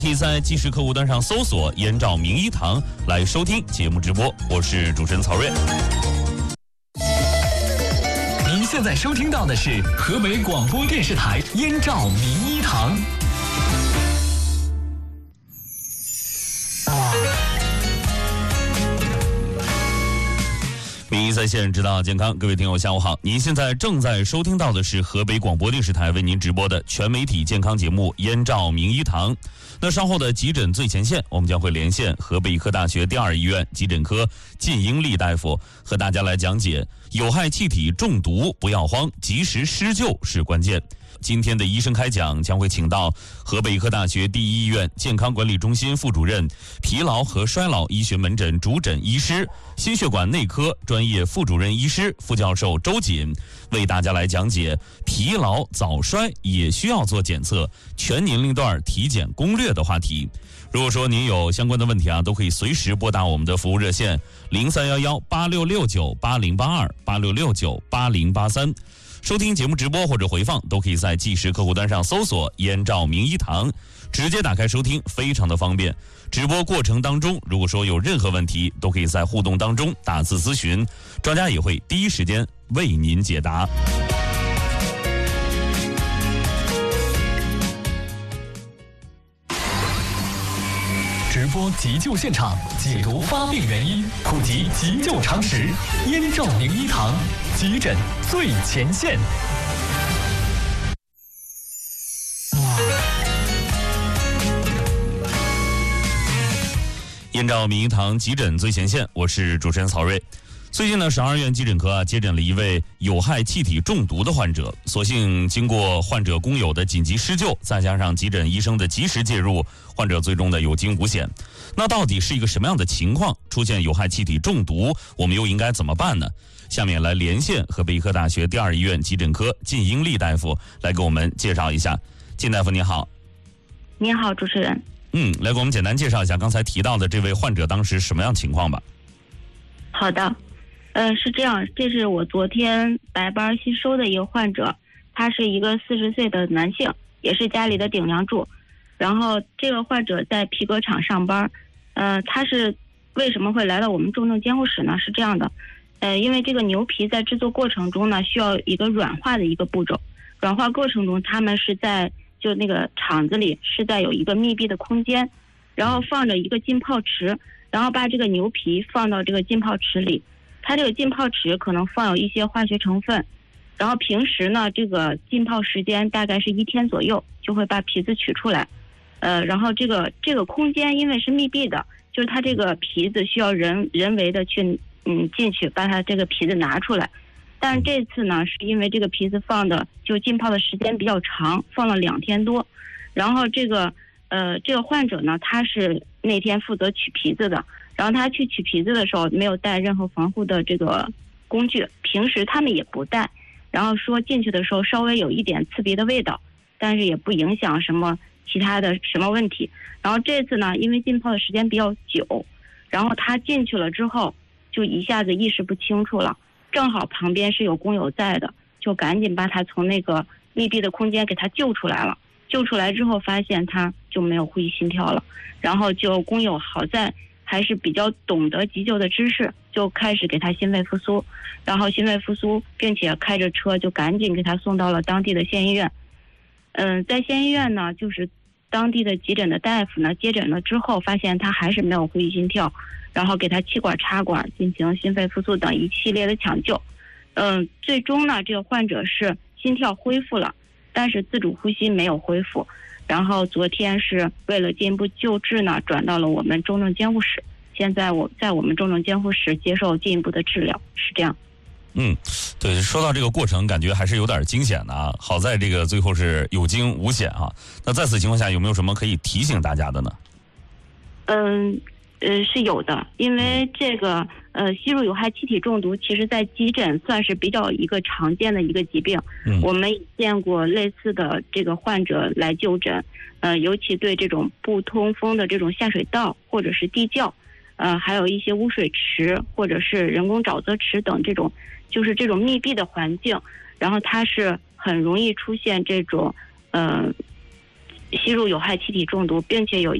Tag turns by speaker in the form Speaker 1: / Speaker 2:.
Speaker 1: 可以在即时客户端上搜索燕赵名医堂来收听节目直播，我是主持人曹睿。
Speaker 2: 您现在收听到的是河北广播电视台燕赵名医堂。
Speaker 1: 名医在线，指导健康，各位听友下午好。您现在正在收听到的是河北广播电视台为您直播的全媒体健康节目燕赵名医堂。那稍后的急诊最前线，我们将会连线河北医科大学第2医院急诊科靳英丽大夫，和大家来讲解有害气体中毒不要慌，及时施救是关键。今天的医生开讲将会请到河北医科大学第1医院健康管理中心副主任、疲劳和衰老医学门诊主诊医师、心血管内科专业副主任医师、副教授周瑾，为大家来讲解疲劳早衰也需要做检测，全年龄段体检攻略的话题。如果说您有相关的问题都可以随时拨打我们的服务热线03118669808286698083。收听节目直播或者回放都可以在即时客户端上搜索燕赵名医堂，直接打开收听，非常的方便。直播过程当中，如果说有任何问题，都可以在互动当中打字咨询，专家也会第一时间为您解答。
Speaker 2: 直播急救现场，解读发病原因，普及急救常识。燕赵名医堂，急诊最前线。
Speaker 1: 燕赵名医堂急诊最前线，我是主持人曹睿。最近呢，12院急诊科接诊了一位有害气体中毒的患者，所幸经过患者工友的紧急施救，再加上急诊医生的及时介入，患者最终的有惊无险。那到底是一个什么样的情况？出现有害气体中毒，我们又应该怎么办呢？下面来连线河北医科大学第2医院急诊科靳英丽大夫来给我们介绍一下。靳大夫您好。
Speaker 3: 您好，主持人。
Speaker 1: 来给我们简单介绍一下刚才提到的这位患者当时什么样情况吧。
Speaker 3: 好的。是这样，这是我昨天白班新收的一个患者，他是一个40岁的男性，也是家里的顶梁柱。然后这个患者在皮革厂上班，他是为什么会来到我们重症监护室呢？是这样的，因为这个牛皮在制作过程中呢，需要一个软化的一个步骤。软化过程中，他们是在就那个厂子里是在有一个密闭的空间，然后放着一个浸泡池，然后把这个牛皮放到这个浸泡池里。它这个浸泡池可能放有一些化学成分，然后平时呢，这个浸泡时间大概是1天左右，就会把皮子取出来。然后这个空间因为是密闭的，就是它这个皮子需要人为的去进去把它这个皮子拿出来。但是这次呢，是因为这个皮子放的就浸泡的时间比较长，放了2天多。然后这个患者呢，他是那天负责取皮子的。然后他去取皮子的时候没有带任何防护的这个工具，平时他们也不带，然后说进去的时候稍微有一点刺鼻的味道，但是也不影响什么其他的什么问题。然后这次呢，因为浸泡的时间比较久，然后他进去了之后就一下子意识不清楚了，正好旁边是有工友在的，就赶紧把他从那个密闭的空间给他救出来了。救出来之后发现他就没有呼吸心跳了，然后就工友好在还是比较懂得急救的知识，就开始给他心肺复苏，然后心肺复苏，并且开着车就赶紧给他送到了当地的县医院。在县医院呢，就是当地的急诊的大夫呢接诊了之后，发现他还是没有呼吸心跳，然后给他气管插管进行心肺复苏等一系列的抢救。最终呢，这个患者是心跳恢复了，但是自主呼吸没有恢复。然后昨天是为了进一步救治呢，转到了我们重症监护室。现在我在我们重症监护室接受进一步的治疗，是这样。
Speaker 1: 对，说到这个过程，感觉还是有点惊险的啊。好在这个最后是有惊无险啊。那在此情况下，有没有什么可以提醒大家的呢？
Speaker 3: 是有的，因为这个吸入有害气体中毒，其实在急诊算是比较一个常见的一个疾病。我们见过类似的这个患者来就诊，尤其对这种不通风的这种下水道或者是地窖，还有一些污水池或者是人工沼泽池等这种，就是这种密闭的环境，然后它是很容易出现这种吸入有害气体中毒，并且有